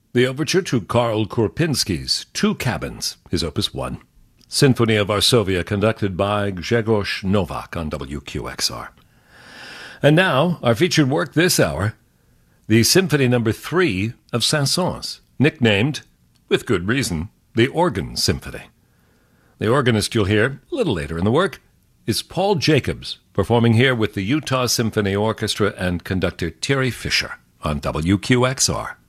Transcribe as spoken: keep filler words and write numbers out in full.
The overture to Karl Kurpinski's Two Cabins, his opus one. Symphony of Varsovia, conducted by Grzegorz Nowak on W Q X R. And now, our featured work this hour, the Symphony Number Three of Saint-Saëns, nicknamed, with good reason, the Organ Symphony. The organist you'll hear a little later in the work is Paul Jacobs, performing here with the Utah Symphony Orchestra and conductor Terry Fisher on W Q X R.